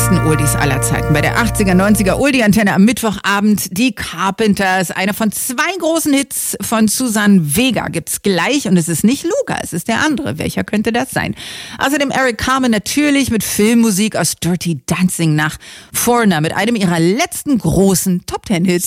besten Oldies aller Zeiten. Bei der 80er, 90er Oldie-Antenne am Mittwochabend die Carpenters. Einer von 2 großen Hits von Susan Vega gibt's gleich. Und es ist nicht Luca, es ist der andere. Welcher könnte das sein? Außerdem Eric Carmen natürlich mit Filmmusik aus Dirty Dancing nach Foreigner mit einem ihrer letzten großen Top-10-Hits.